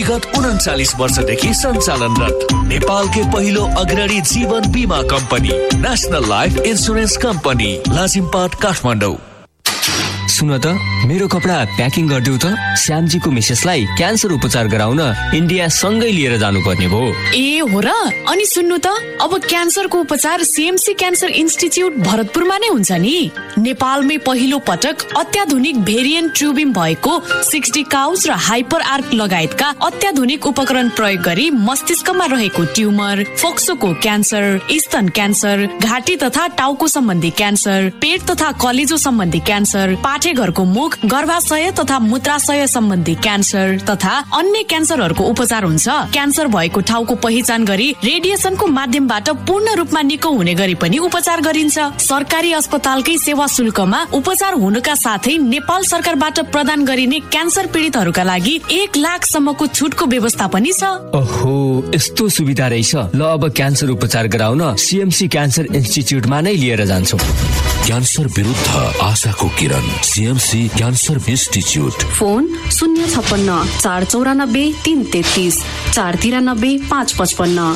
विगत 39 वर्षदेखि सञ्चालनरत नेपालकै पहिलो अग्रणी जीवन बीमा company national life insurance company Lazimpat Kathmandu. सुन त मेरो कपडा प्याकिङ गरिदेऊ त, श्यामजीको मिसेसलाई क्यान्सर उपचार गराउन इन्डिया सँगै लिएर जानुपर्ने भयो। ए हो र? अनि सुन्नु त, अब क्यान्सरको उपचार सीएमसी क्यान्सर इन्स्टिच्युट भरतपुरमा नै हुन्छ नि। नेपालमै पहिलो पटक अत्याधुनिक भेरिएन्ट ट्युबिम भएको 60 काउज र हाइपर आर्क लगायतका अत्याधुनिक उपकरण प्रयोग गरी मस्तिष्कमा रहेको ट्युमर, फोक्सोको क्यान्सर, स्तन क्यान्सर, घाँटी तथा टाउको सम्बन्धी क्यान्सर, पेट तथा कलेजो सम्बन्धी क्यान्सर, पाठेघरको मुख, गर्भाशय तथा मूत्राशय सम्बन्धी क्यान्सर तथा अन्य क्यान्सरहरूको उपचार हुन्छ। क्यान्सर भएको ठाउँको पहिचान गरी रेडिएसनको माध्यमबाट पूर्ण रूपमा निको हुने गरी पनि उपचार गरिन्छ। सरकारी अस्पतालकै सेवा शुल्कमा उपचार हुनुका साथै नेपाल सरकारबाट प्रदान गरिने क्यान्सर पीडितहरूका लागि 1 लाख सम्मको छुटको व्यवस्था पनि छ। ओहो, यस्तो सुविधा रहेछ। ल अब क्यान्सर उपचार गराउन सीएमसी क्यान्सर इन्स्टिच्युटमा नै लिएर जान्छु। क्यान्सर विरुद्ध आशाको किरण, सीएमसी क्यान्सर इन्स्टिच्युट। फोन 056 494 333 493 555।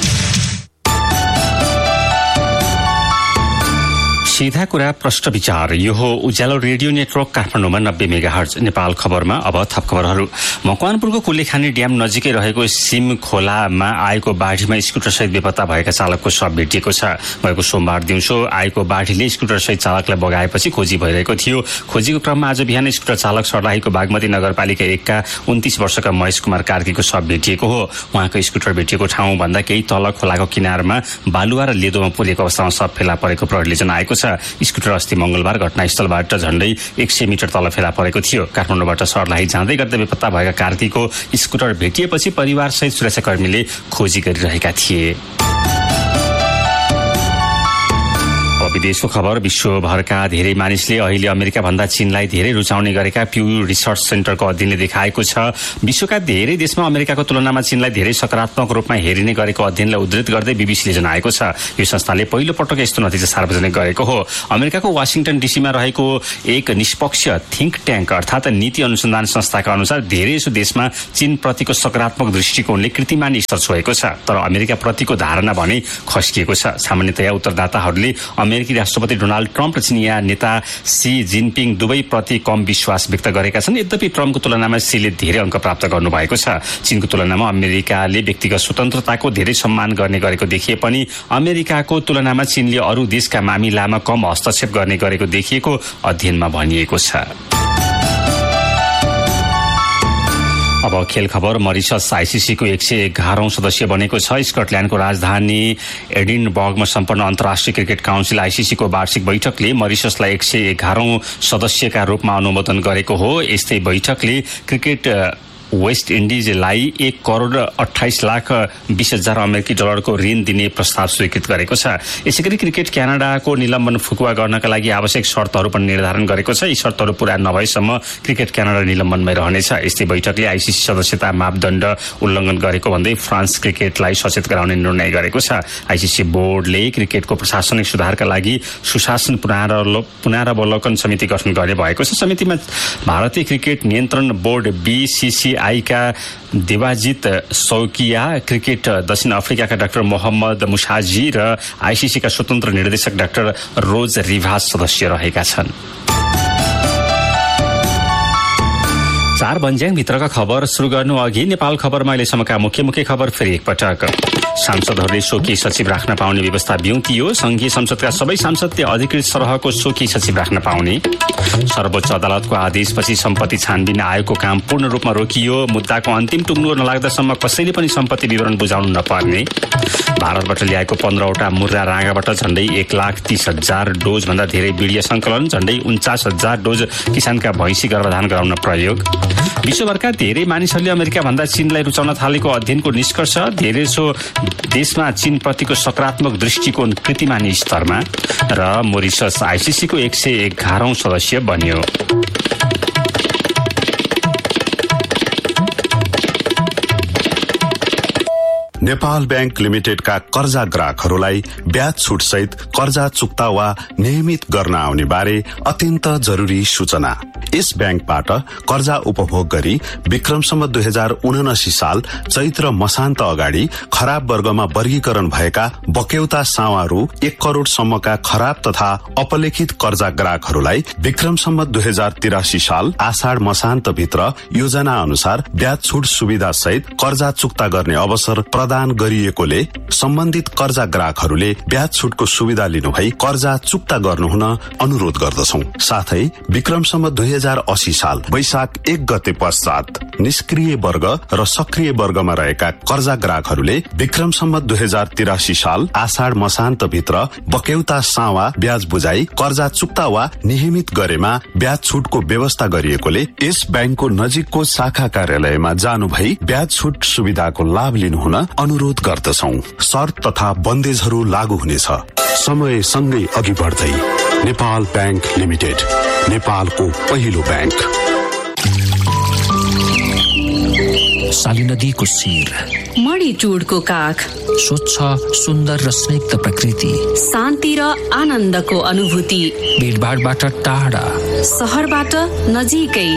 सीधा कुरा प्रश्न विचार। यो हो उज्यालो रेडियो नेटवर्क काठमाडौँमा 90 मेगाहर्ज। नेपाल खबरमा अब थप खबरहरू। मकवानपुरको कुलेखानी ड्याम नजिकै रहेको सिम खोलामा आएको बाढीमा स्कुटरसहित बेपत्ता भएका चालकको शव भेटिएको छ। गएको सोमबार दिउँसो आएको बाढीले स्कुटरसहित चालकलाई बगाएपछि खोजी भइरहेको थियो। खोजीको क्रममा आज बिहान स्कुटर चालक सर्लाहीको बागमती नगरपालिका 1 का 29 वर्षका महेश कुमार कार्कीको शव भेटिएको हो। उहाँको स्कुटर भेटिएको ठाउँभन्दा केही तल खोलाको किनारमा बालुवा र लेदोमा पुगेको अवस्थामा शव फेला परेको प्रहरीले जनाएको छ। स्कुटर अस्ति मंगलबार घटनास्थलबाट झण्डै 100 मिटर तल फेला परेको थियो। काठमाडौँबाट सर्लाही जाँदै गर्दा बेपत्ता भएका कार्कीको स्कुटर भेटिएपछि परिवारसहित सुरक्षाकर्मीले खोजी गरिरहेका थिए। विदेशको खबर। विश्वभरका धेरै मानिसले अहिले अमेरिका भन्दा चीनलाई धेरै रुचाउने गरेका प्यू रिसर्च सेन्टरको अध्ययनले देखाएको छ। विश्वका धेरै देशमा अमेरिकाको तुलनामा चीनलाई धेरै सकारात्मक रूपमा हेरिने गरेको अध्ययनलाई उद्धृत गर्दै बीबीसीले जनाएको छ। यो संस्थाले पहिलो पटक यस्तो नतिजा सार्वजनिक गरेको हो। अमेरिकाको वाशिंगटन डीसीमा रहेको एक निष्पक्ष थिङ्क ट्याङ्क अर्थात् नीति अनुसन्धान संस्थाका अनुसार धेरैसो देशमा चीन प्रतिको सकारात्मक दृष्टिकोणले कीर्तिमान स्तर छोएको छ, तर अमेरिका प्रतिको धारणा भने खस्किएको छ। सामान्यतया उत्तरदाताहरूले अमेरिकी राष्ट्रपति डोनाल्ड ट्रम्प र चिनिया नेता सी जिनपिङ दुवै प्रति कम विश्वास व्यक्त गरेका छन्। यद्यपि ट्रम्पको तुलनामा सीले धेरै अंक प्राप्त गर्नुभएको छ। चीनको तुलनामा अमेरिकाले व्यक्तिगत स्वतन्त्रताको धेरै सम्मान गर्ने गरेको देखिए पनि अमेरिकाको तुलनामा चीनले अरू देशका मामिलामा कम हस्तक्षेप गर्ने गरेको देखिएको अध्ययनमा भनिएको छ। अब खेल खबर। मरिसस आईसीसीको 111औं सदस्य बनेको छ। स्कटल्याण्डको राजधानी एडिनबर्गमा सम्पन्न अन्तर्राष्ट्रिय क्रिकेट काउन्सिल आईसीसीको वार्षिक बैठकले मरिससलाई 111औं सदस्यका रूपमा अनुमोदन गरेको हो। यस्तै बैठकले क्रिकेट वेस्ट इन्डिजलाई 1,28,20,000 अमेरिकी डलरको ऋण दिने प्रस्ताव स्वीकृत गरेको छ। यसैगरी क्रिकेट क्यानाडाको निलम्बन फुकुवा गर्नका लागि आवश्यक शर्तहरू पनि निर्धारण गरेको छ। यी शर्तहरू पूरा नभएसम्म क्रिकेट क्यानाडा निलम्बनमै रहनेछ। यस्तै बैठकले आईसीसी सदस्यता मापदण्ड उल्लङ्घन गरेको भन्दै फ्रान्स क्रिकेटलाई सचेत गराउने निर्णय गरेको छ। आईसीसी बोर्डले क्रिकेटको प्रशासनिक सुधारका लागि सुशासन पुनरावलोकन समिति गठन गर्ने भएको छ। समितिमा भारतीय क्रिकेट नियन्त्रण बोर्ड बीसीसीआई का देवाजित सौकिया, क्रिकेट दक्षिण अफ्रिकाका डाक्टर मोहम्मद मुसाजी र आईसीसी का स्वतन्त्र निर्देशक डाक्टर रोज रिभास सदस्य रहेका छन्। 4 बन्ज्याङ भित्रका खबर सुरु गर्नु अघि नेपाल खबरमा अहिलेसम्मका मुख्य खबर फेरि एकपटक। सांसदहरूले स्वकीय सचिव राख्न पाउने व्यवस्था बिउतियो। संघीय संसदका सबै सांसदले अधिकृत सरहको स्वकीय सचिव राख्न पाउने। सर्वोच्च अदालतको आदेशपछि सम्पत्ति छानबिन आयोगको काम पूर्ण रूपमा रोकियो। मुद्दाको अन्तिम टुङ्गो नलाग्दासम्म कसैले पनि सम्पत्ति विवरण बुझाउनु नपर्ने। भारतबाट ल्याएको 15वटा मुर्रा राँगाबाट झण्डै 1,30,000 डोज भन्दा धेरै बिडिया संकलन। झण्डै 49,000 डोज किसानका भैँसी गर्भधान गराउन प्रयोग। विश्वभरका धेरै मानिसहरूले अमेरिका भन्दा चीनलाई रुचाउन थालेको अध्ययनको निष्कर्ष। धेरैसो देशमा चीन प्रतिको सकारात्मक दृष्टिकोण कीर्तिमानी स्तरमा। र मोरिसस आईसीसीको 111औं सदस्य बन्यो। नेपाल बैंक लिमिटेडका कर्जा ग्राहकहरूलाई ब्याज छुट सहित कर्जा चुक्ता वा नियमित गर्न आउने बारे अत्यन्त जरुरी सूचना। यस बैंकबाट कर्जा उपभोग गरी विक्रमसम्म 2079 साल चैत्र मसान्त अगाडि खराब वर्गमा वर्गीकरण भएका बक्यौता सावा रु 1 करोड़ सम्मका खराब तथा अपलेखित कर्जा ग्राहकहरूलाई विक्रमसम्म 2083 साल आषाढ मसान्त भित्र योजना अनुसार ब्याज छुट सुविधा सहित कर्जा चुक्ता गर्ने अवसर प्रदान गरिएकोले सम्बन्धित कर्जा ग्राहकहरूले ब्याज छुटको सुविधा लिनुभई कर्जा चुक्ता गर्नुहुन अनुरोध गर्दछौं। साथै विक्रमसम्म 2080 साल वैशाख 1 गते पश्चात निष्क्रिय वर्ग र सक्रिय वर्गमा रहेका कर्जा ग्राहकहरूले विक्रमसम्म 2083 साल आषाढ मसान्त भित्र बक्यौता सावा ब्याज बुझाई कर्जा चुक्ता वा नियमित गरेमा ब्याज छुटको व्यवस्था गरिएकोले यस बैंकको नजिकको शाखा कार्यालयमा जानु भई ब्याज छुट सुविधाको लाभ लिनुहुन अनुरोध गर्दछौं। शर्त तथा बन्देजहरू लागू हुनेछ। समय सँगै अघि बढ्दै नेपाल बैंक लिमिटेड, नेपालको पहिलो बैंक। साली नदीको शिर, मणिचुडको काख, स्वच्छ सुन्दर र स्निग्ध प्रकृति, शान्ति र आनन्दको अनुभूति, भीडभाडबाट टाढा, शहरबाट नजिकै,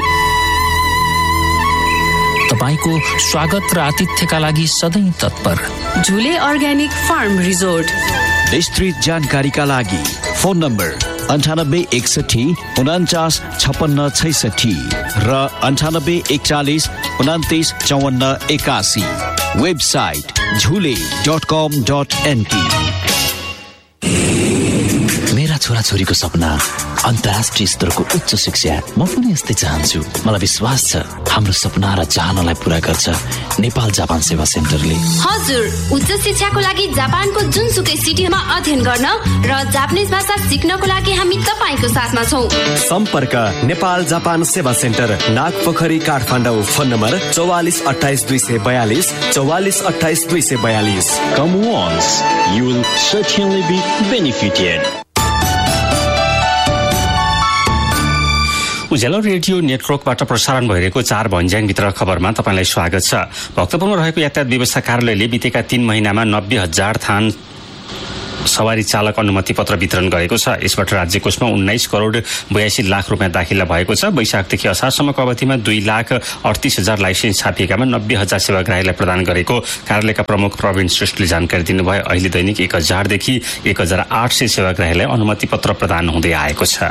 तपाईको स्वागत र आतिथ्यका लागि सधैँ तत्पर। झुले अर्ग्यानिक फार्म रिजोर्ट। विस्तृत जानकारीका लागि फोन नम्बर 9861 49 56 66 र 9841 29 54 81। वेबसाइट झुले.com.np। मेरा छोराछोरीको सपना अन्तर्राष्ट्रिय स्तरको उच्च शिक्षा। म पनि यस्तै चाहन्छु। मलाई विश्वास छ हाम्रो सपना र चाहनालाई पूरा गर्छ नेपाल जापान सेवा सेन्टरले। हजुर, उच्च शिक्षाको लागि जापानको जुनसुकै सिटीमा अध्ययन गर्न र जापानिज भाषा सिक्नको लागि हामी तपाईको साथमा छौं। सम्पर्क नेपाल जापान सेवा centre, Nagpokhari, Kathmandu. Phone number 44 28 242 44 28 242। Come once, you will certainly be benefited. Ujyaalo radio नेटवर्कबाट प्रसारण भइरहेको 4 भन्ज्याङभित्र खबरमा तपाईलाई स्वागत छ। भक्तपुरमा रहेको यातायात व्यवस्था कार्यालयले बितेका 3 महिनामा 90,000 थान सवारी चालक अनुमति पत्र वितरण गरेको छ। यसबाट राज्य कोषमा 19 करोड़ 82 लाख रुपियाँ दाखिला भएको छ। वैशाखदेखि असारसम्मको अवधिमा 2,38,000 लाइसेन्स छापिएकामा 90,000 सेवाग्राहीलाई प्रदान गरेको कार्यालयका प्रमुख प्रवीण श्रेष्ठले जानकारी दिनुभयो। अहिले दैनिक 1,000 देखि 1,800 सेवाग्राहीलाई अनुमति पत्र प्रदान हुँदै आएको छ।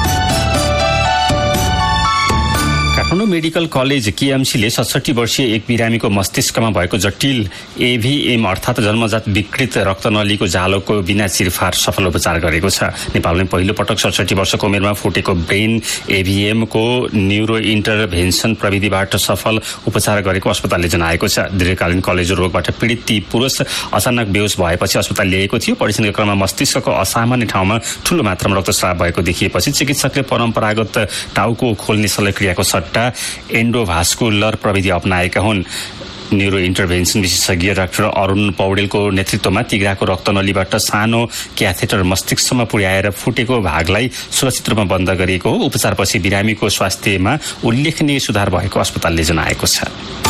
काठमाडौँ मेडिकल कलेज केएमसीले 67 वर्षीय एक बिरामीको मस्तिष्कमा भएको जटिल एभीएम अर्थात जन्मजात विकृत रक्तनलीको जालोको बिना चिरफार सफल उपचार गरेको छ। नेपालमै पहिलो पटक 67 वर्षको उमेरमा फुटेको ब्रेन एभीएमको न्युरो इन्टरभेन्सन प्रविधिबाट सफल उपचार गरेको अस्पतालले जनाएको छ। दीर्घकालीन कलेजो रोगबाट पीडित ती पुरुष अचानक बेहोस भएपछि अस्पताल ल्याएको थियो। परीक्षणको क्रममा मस्तिष्कको असामान्य ठाउँमा ठूलो मात्रामा रक्तस्राव भएको देखिएपछि चिकित्सकले परम्परागत टाउको खोल्ने शल्यक्रियाको सट्टा एन्डोभास्कुलर प्रविधि अपनाएका हुन्। न्युरो इन्टरभेन्सन विशेषज्ञ डाक्टर अरुण पौडेलको नेतृत्वमा तिघ्राको रक्तनलीबाट सानो क्याथेटर मस्तिष्कमा पुर्याएर फुटेको भागलाई सुरक्षित रूपमा बन्द गरिएको हो। उपचारपछि बिरामीको स्वास्थ्यमा उल्लेखनीय सुधार भएको अस्पतालले जनाएको छ।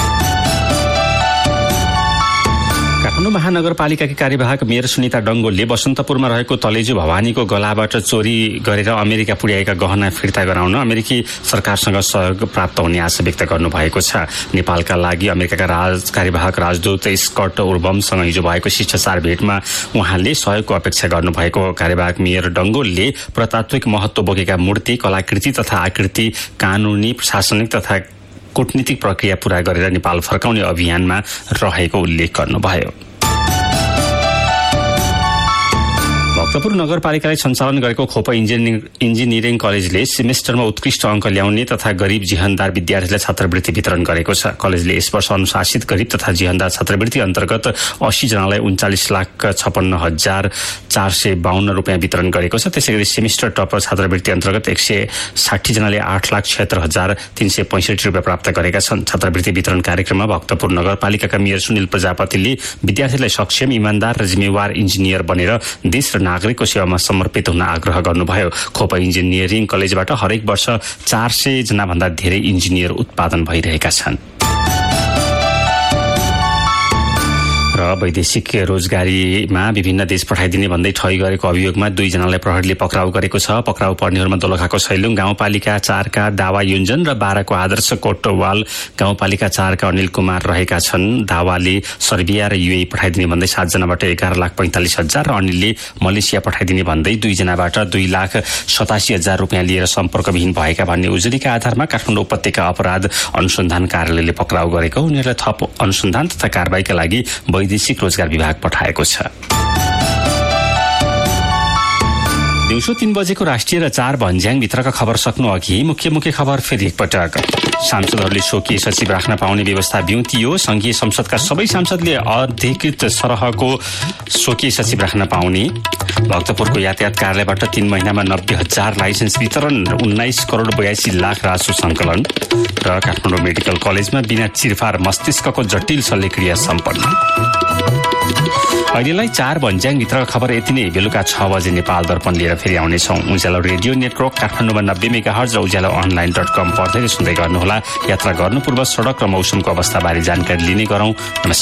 काठमाडौँ महानगरपालिकाकी कार्यवाहक मेयर सुनिता डङ्गोलले बसन्तपुरमा रहेको तलेजु भवानीको गलाबाट चोरी गरेर अमेरिका पुर्याएका गहना फिर्ता गराउन अमेरिकी सरकारसँग सहयोग प्राप्त हुने आशा व्यक्त गर्नुभएको छ। नेपालका लागि अमेरिकाका कार्यवाहक राजदूत स्कट उर्बमसँग हिजो भएको शिष्टाचार भेटमा उहाँले सहयोगको अपेक्षा गर्नुभएको कार्यवाहक मेयर डङ्गोलले पुरातात्विक महत्व बोकेका मूर्ति, कलाकृति तथा आकृति कानूनी, प्रशासनिक तथा कूटनीतिक प्रक्रिया पूरा गरेर नेपाल फर्काउने अभियानमा रहेको उल्लेख गर्नुभयो। भक्तपुर नगरपालिकाले सञ्चालन गरेको खोप इन्जिनियरिङ कलेजले सेमेस्टरमा उत्कृष्ट अङ्क ल्याउने तथा गरीब जीवनदार विद्यार्थीलाई छात्रवृत्ति वितरण गरेको छ। कलेजले यस वर्ष अनुशासित गरीब तथा जीवनदार छात्रवृत्ति अन्तर्गत 80 जनालाई 39,56,452 रुपियाँ वितरण गरेको छ। त्यसैगरी सेमेस्टर टपर छात्रवृत्ति अन्तर्गत 160 जनाले 8,76,365 रुपियाँ प्राप्त गरेका छन्। छात्रवृत्ति वितरण कार्यक्रममा भक्तपुर नगरपालिकाका मेयर सुनिल प्रजापतिले विद्यार्थीलाई सक्षम, इमान्दार र जिम्मेवार इन्जिनियर बनेर देश र नागरिकको सेवामा समर्पित हुन आग्रह गर्नुभयो। खोप इन्जिनियरिङ कलेजबाट हरेक वर्ष 400 जना भन्दा धेरै इन्जिनियर उत्पादन भइरहेका छन्। र वैदेशिक रोजगारीमा विभिन्न देश पठाइदिने भन्दै ठगी गरेको अभियोगमा 2 जनालाई प्रहरीले पक्राउ गरेको छ। पक्राउ पर्नेहरूमा दोलखाको सैलुङ गाउँपालिका 4 का दावा युञ्जन र 12 को आदर्श कोटवाल गाउँपालिका 4 का अनिल कुमार रहेका छन्। दावाले सर्बिया र युए पठाइदिने भन्दै 7 जनाबाट 11,45,000 र अनिलले मलेसिया पठाइदिने भन्दै 2 जनाबाट 2,87,000 रुपियाँ लिएर सम्पर्कविहीन भएका भन्ने उजुरीका आधारमा काठमाडौँ उपत्यका अपराध अनुसन्धान कार्यालयले पक्राउ गरेको। उनीहरूलाई थप अनुसन्धान तथा कारबाहीका लागि वैदेशिक रोजगार विभाग पठाएको छ। दिउँसो 3 बजेको राष्ट्रिय र 4 भन्ज्याङ भित्रका खबर सक्नु अघि मुख्य खबर फेरि एकपटक। सांसदहरूले स्वकीय सचिव राख्न पाउने व्यवस्था बिउतियो। संघीय संसदका सबै सांसदले अधिकृत सरहको स्वकीय सचिव राख्न पाउने। भक्तपुरको यातायात कार्यालयबाट 3 महिनामा 90,000 लाइसेन्स वितरण, 19 करोड 82 लाख राजस्व सङ्कलन र काठमाडौँ मेडिकल कलेजमा बिना चिरफार मस्तिष्कको जटिल शल्यक्रिया सम्पन्न। अहिलेलाई 4 भन्ज्याङ भित्रका खबर यति नै। बेलुका 6 बजे नेपाल दर्पण लिएर फेरि आउनेछौँ। उज्यालो रेडियो नेटवर्क काठमाडौँमा 90 मेगाहर्ज र उज्यालो अनलाइन.com पढ्दै सुन्दै गर्नुहोला। यात्रा गर्नु पूर्व सडक र मौसमको अवस्थाबारे जानकारी लिने गरौँ।